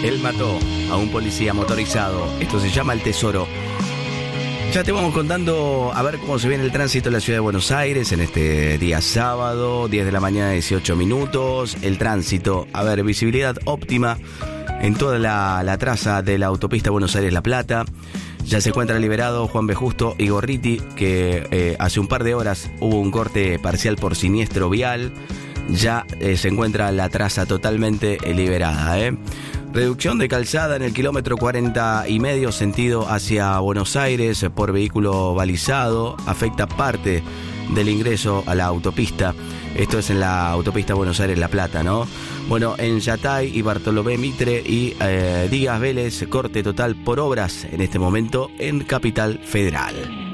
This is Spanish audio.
Él mató a un policía motorizado. Esto se llama El Tesoro. Ya te vamos contando a ver cómo se viene el tránsito en la ciudad de Buenos Aires en este día sábado, 10 de la mañana, 18 minutos. El tránsito, a ver, visibilidad óptima en toda la traza de la autopista Buenos Aires-La Plata. Ya se encuentra liberado Juan B. Justo y Gorriti, que hace un par de horas hubo un corte parcial por siniestro vial. Ya se encuentra la traza totalmente liberada, Reducción de calzada en el kilómetro 40,5 sentido hacia Buenos Aires por vehículo balizado. Afecta parte del ingreso a la autopista. Esto es en la autopista Buenos Aires-La Plata, ¿no? Bueno, en Yatay y Bartolomé Mitre y Díaz Vélez, corte total por obras en este momento en Capital Federal.